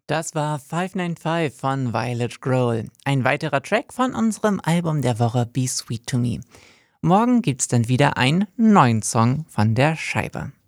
Das war 595 von Violet Grohl. Ein weiterer Track von unserem Album der Woche Be Sweet to Me. Morgen gibt's dann wieder einen neuen Song von der Scheibe.